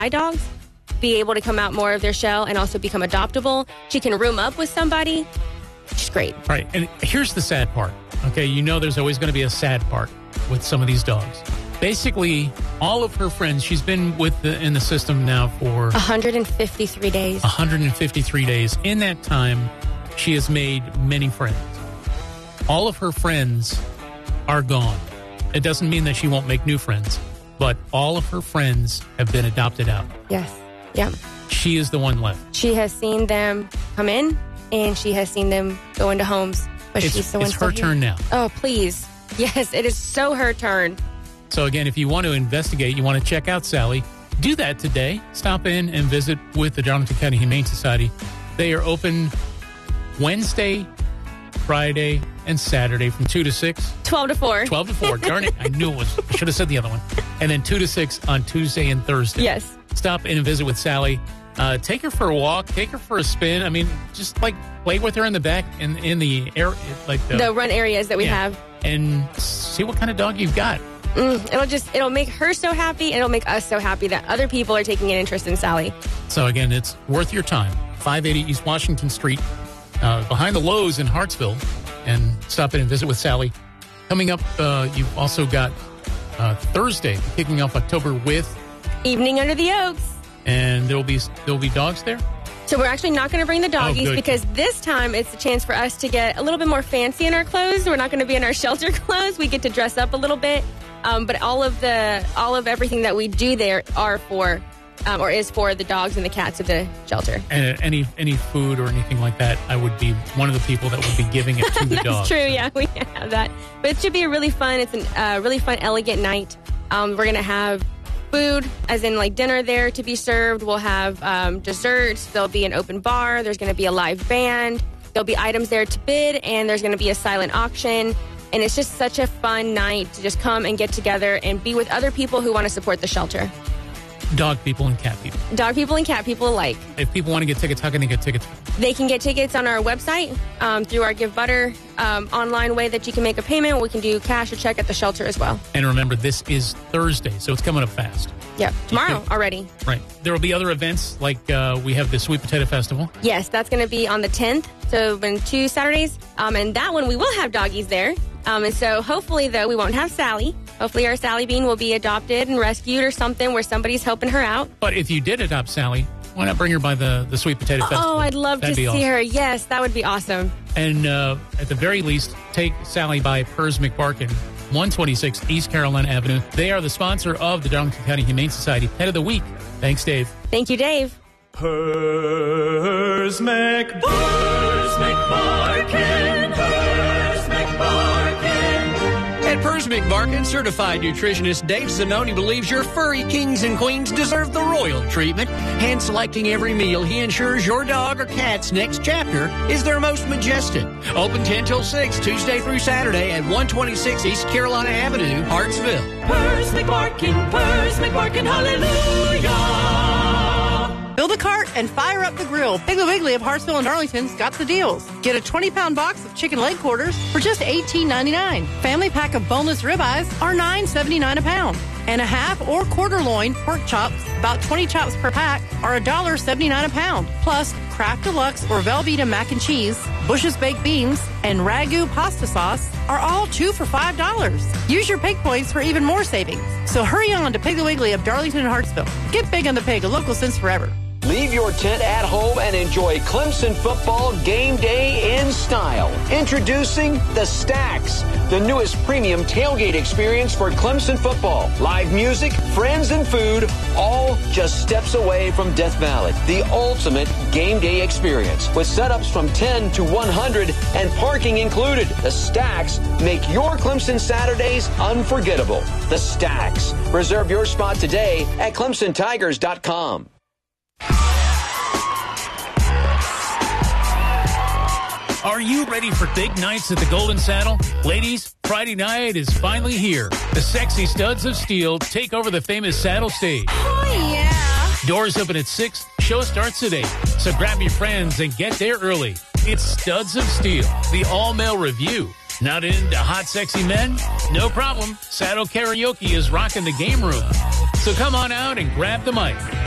dogs be able to come out more of their shell and also become adoptable. She can room up with somebody. She's great. Right. And here's the sad part. Okay, you know there's always going to be a sad part with some of these dogs. Basically, all of her friends, she's been in the system now for 153 days. 153 days. In that time, she has made many friends. All of her friends are gone. It doesn't mean that she won't make new friends, but all of her friends have been adopted out. Yes. Yeah. She is the one left. She has seen them come in, and she has seen them go into homes. But she's the one. It's her turn now. Oh, please. Yes, it is so her turn. So again, if you want to investigate, you want to check out Sally, do that today. Stop in and visit with the Darlington County Humane Society. They are open Wednesday, Friday, and Saturday from 2 to 6. 12 to 4. 12 to 4. Darn it. I knew it was. I should have said the other one. And then 2 to 6 on Tuesday and Thursday. Yes. Stop in and visit with Sally. Take her for a walk. Take her for a spin. I mean, just like play with her in the back in the air, like the run areas that we have. And see what kind of dog you've got. It'll make her so happy, and it'll make us so happy that other people are taking an interest in Sally. So again, it's worth your time. 580 East Washington Street, behind the Lowe's in Hartsville, and stop in and visit with Sally. Coming up, you've also got Thursday, kicking off October with Evening Under the Oaks, and there'll be dogs there. So we're actually not going to bring the doggies because this time it's a chance for us to get a little bit more fancy in our clothes. We're not going to be in our shelter clothes. We get to dress up a little bit. But all of everything that we do there are for, or is for the dogs and the cats of the shelter. And any food or anything like that, I would be one of the people that would be giving it to the That's dogs. True, yeah, we have that. But it should be a really fun. It's a really fun, elegant night. We're gonna have food, as in like dinner there to be served. We'll have desserts. There'll be an open bar. There's gonna be a live band. There'll be items there to bid, and there's gonna be a silent auction. And it's just such a fun night to just come and get together and be with other people who want to support the shelter. Dog people and cat people. Dog people and cat people alike. If people want to get tickets, how can they get tickets? They can get tickets on our website through our Give Butter online way that you can make a payment. We can do cash or check at the shelter as well. And remember, this is Thursday, so it's coming up fast. Yep, tomorrow already. Right. There will be other events, like we have the Sweet Potato Festival. Yes, that's going to be on the 10th, so in 2 Saturdays. And that one, we will have doggies there. And so hopefully, though, we won't have Sally. Hopefully our Sally Bean will be adopted and rescued or something where somebody's helping her out. But if you did adopt Sally, why not bring her by the Sweet Potato Festival? Oh, I'd love to see her. Yes, that would be awesome. And at the very least, take Sally by Pers McBarkin, 126 East Carolina Avenue. They are the sponsor of the Darlington County Humane Society Pet of the Week. Thanks, Dave. Thank you, Dave. Pers McBarkin. Pers McBarkin. Pers McBarkin. At Pers McBarkin, certified nutritionist Dave Zanoni believes your furry kings and queens deserve the royal treatment. Hand selecting every meal, he ensures your dog or cat's next chapter is their most majestic. Open 10 till 6, Tuesday through Saturday at 126 East Carolina Avenue, Hartsville. Pers McBarkin, hallelujah. Build a cart and fire up the grill. Piggly Wiggly of Hartsville and Darlington's got the deals. Get a 20-pound box of chicken leg quarters for just $18.99. Family pack of boneless ribeyes are $9.79 a pound. And a half or quarter loin pork chops, about 20 chops per pack, are $1.79 a pound. Plus, Kraft Deluxe or Velveeta mac and cheese, Bush's baked beans, and Ragu pasta sauce are all 2 for $5. Use your pig points for even more savings. So hurry on to Piggly Wiggly of Darlington and Hartsville. Get big on the pig, a local since forever. Leave your tent at home and enjoy Clemson football game day in style. Introducing the Stacks, the newest premium tailgate experience for Clemson football. Live music, friends, and food, all just steps away from Death Valley. The ultimate game day experience with setups from 10 to 100 and parking included. The Stacks make your Clemson Saturdays unforgettable. The Stacks. Reserve your spot today at ClemsonTigers.com. Are you ready for big nights at the Golden Saddle? Ladies, Friday night is finally here. The sexy Studs of Steel take over the famous saddle stage. Oh, yeah. Doors open at 6. Show starts at 8. So grab your friends and get there early. It's Studs of Steel, the all-male review. Not into hot, sexy men? No problem. Saddle Karaoke is rocking the game room. So come on out and grab the mic.